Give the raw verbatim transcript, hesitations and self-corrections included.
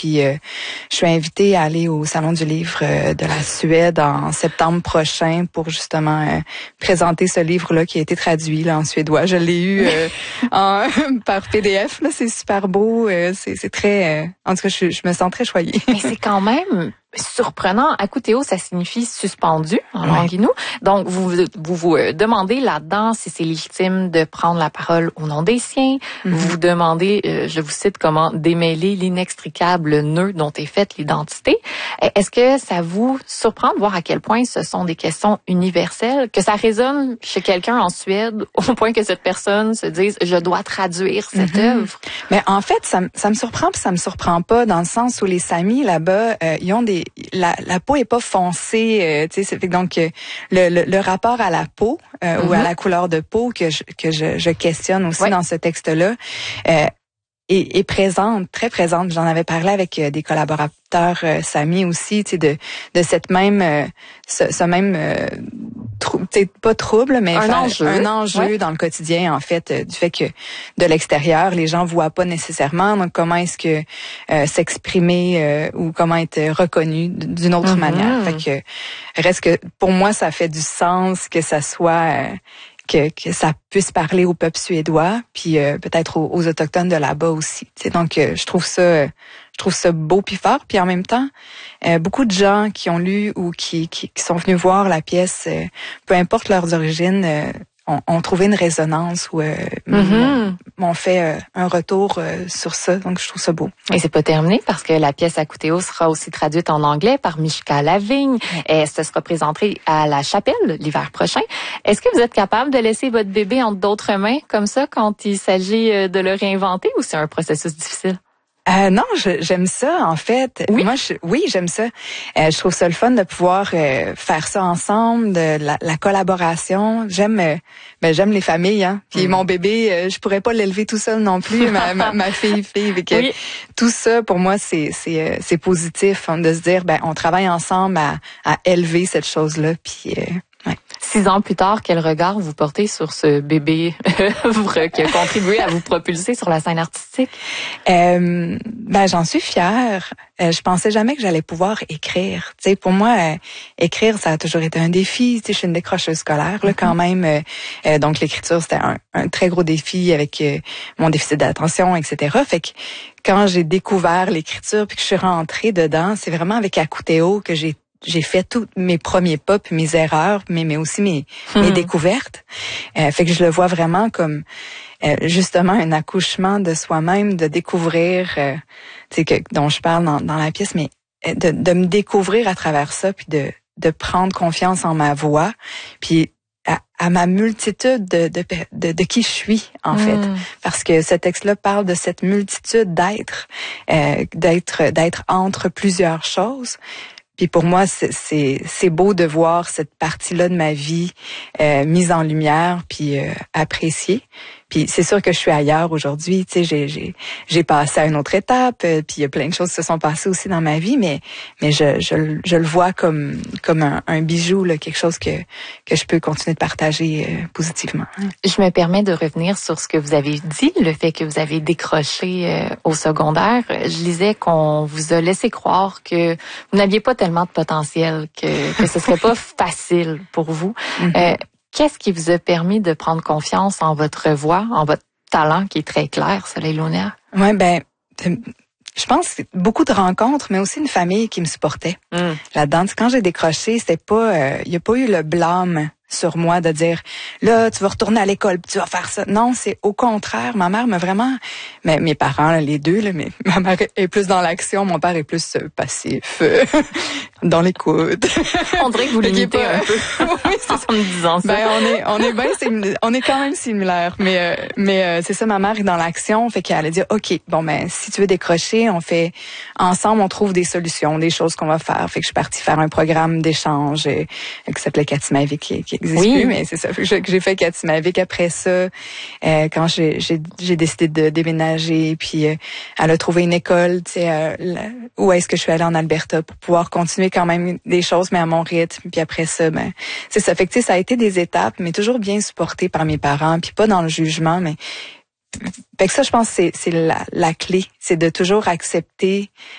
Puis euh, je suis invitée à aller au Salon du livre euh, de la Suède en septembre prochain pour justement euh, présenter ce livre-là qui a été traduit là, en suédois. Je l'ai eu euh, en, par P D F. Là, c'est super beau. Euh, c'est, c'est très... Euh, en tout cas, je, je me sens très choyée. Mais c'est quand même surprenant. Akuteo, ça signifie suspendu en langue Ouais. inou. Donc, vous vous, vous euh, demandez là-dedans si c'est légitime de prendre la parole au nom des siens. Mm-hmm. Vous vous demandez, euh, je vous cite, comment démêler l'inextricable nœud dont est faite l'identité. Est-ce que ça vous surprend de voir à quel point ce sont des questions universelles, que ça résonne chez quelqu'un en Suède au point que cette personne se dise, je dois traduire cette mm-hmm. œuvre? Mais en fait, ça, ça me surprend puis ça me surprend pas dans le sens où les Samis là-bas, euh, ils ont des La, la peau est pas foncée, euh, tu sais, donc euh, le, le, le rapport à la peau euh, mm-hmm. ou à la couleur de peau que je, que je, je questionne aussi ouais. dans ce texte-là euh, est, est présente, très présente. J'en avais parlé avec euh, des collaborateurs euh, Samis aussi, tu sais, de de cette même euh, ce, ce même euh, trou, pas trouble, mais un enjeu, un enjeu ouais. dans le quotidien en fait, euh, du fait que de l'extérieur les gens voient pas nécessairement. Donc comment est-ce que euh, s'exprimer euh, ou comment être reconnu d'une autre mm-hmm. manière. Fait que reste que pour moi ça fait du sens que ça soit euh, que que ça puisse parler au peuple suédois, puis euh, peut-être aux, aux autochtones de là-bas aussi. T'sais, donc euh, je trouve ça euh, je trouve ça beau puis fort, puis en même temps euh, beaucoup de gens qui ont lu ou qui qui, qui sont venus voir la pièce, euh, peu importe leurs origines, euh, ont, ont trouvé une résonance ou euh, mm-hmm. m'ont fait euh, un retour euh, sur ça. Donc je trouve ça beau. Et c'est pas terminé parce que la pièce Akuteo sera aussi traduite en anglais par Mishka Lavigne et ça sera présenté à la Chapelle l'hiver prochain. Est-ce que vous êtes capable de laisser votre bébé entre d'autres mains comme ça quand il s'agit de le réinventer ou c'est un processus difficile? Euh, non, je, j'aime ça en fait. Oui, moi, je, oui, j'aime ça. Euh, je trouve ça le fun de pouvoir euh, faire ça ensemble, de la, la collaboration. J'aime, euh, ben j'aime les familles. Hein. Puis mm. mon bébé, euh, je pourrais pas l'élever tout seul non plus. ma, ma, ma fille, fille. Fait que oui. Tout ça, pour moi, c'est c'est euh, c'est positif hein, de se dire, ben on travaille ensemble à, à élever cette chose-là. Puis euh, ouais. Six ans plus tard, quel regard vous portez sur ce bébé qui a contribué à vous propulser sur la scène artistique? Euh, ben j'en suis fière. Euh, je pensais jamais que j'allais pouvoir écrire. Tu sais, pour moi, euh, écrire ça a toujours été un défi. Tu sais, je suis une décrocheuse scolaire là, mm-hmm. quand même. Euh, euh, donc l'écriture c'était un, un très gros défi avec euh, mon déficit d'attention, et cetera. Fait que quand j'ai découvert l'écriture puis que je suis rentrée dedans, c'est vraiment avec Akuteo que j'ai j'ai fait tous mes premiers pas puis mes erreurs, mais mais aussi mes mmh. mes découvertes. Euh, fait que je le vois vraiment comme euh, justement un accouchement de soi-même, de découvrir, euh, tu sais que dont je parle dans, dans la pièce, mais de de me découvrir à travers ça puis de de prendre confiance en ma voix, puis à, à ma multitude de, de de de qui je suis en mmh. fait, parce que ce texte-là parle de cette multitude d'êtres, euh, d'être d'être entre plusieurs choses. Puis pour moi, c'est, c'est, c'est beau de voir cette partie-là de ma vie euh, mise en lumière puis euh, appréciée. Puis c'est sûr que je suis ailleurs aujourd'hui, tu sais, j'ai j'ai j'ai passé à une autre étape, euh, puis il y a plein de choses qui se sont passées aussi dans ma vie, mais mais je je, je le vois comme comme un, un bijou là, quelque chose que que je peux continuer de partager euh, positivement. Je me permets de revenir sur ce que vous avez dit, le fait que vous avez décroché euh, au secondaire. Je lisais qu'on vous a laissé croire que vous n'aviez pas tellement de potentiel, que que ce serait pas facile pour vous. Mm-hmm. Euh, Qu'est-ce qui vous a permis de prendre confiance en votre voix, en votre talent qui est très clair, Soleil Launéa? Ouais, ben, je pense que beaucoup de rencontres, mais aussi une famille qui me supportait mm. là-dedans. Quand j'ai décroché, c'était pas, il euh, y a pas eu le blâme sur moi de dire là tu vas retourner à l'école puis tu vas faire ça. Non, c'est au contraire. Ma mère m'a vraiment, mais mes parents là, les deux là, mais ma mère est plus dans l'action, mon père est plus euh, passif, euh, dans l'écoute. On dirait que vous l'imitez pas... un peu. Oui, c'est ça en me disant ça. Ben on est on est bien simil... on est quand même similaires, mais euh, mais euh, c'est ça, ma mère est dans l'action, fait qu'elle a dit OK, bon ben si tu veux décrocher, on fait ensemble, on trouve des solutions, des choses qu'on va faire. Fait que je suis partie faire un programme d'échange euh, qui s'appelait Katimavik qui, qui existe oui. plus, mais c'est ça. Fait que j'ai fait Katimavik après ça, euh, quand j'ai, j'ai j'ai décidé de déménager, puis euh, elle a trouvé une école, tu sais, euh, où est-ce que je suis allée en Alberta pour pouvoir continuer quand même des choses, mais à mon rythme. Puis après ça, ben c'est ça. Fait que tu sais, ça a été des étapes, mais toujours bien supporté par mes parents, puis pas dans le jugement, mais fait que ça, je pense, c'est c'est la, la clé, c'est de toujours accepter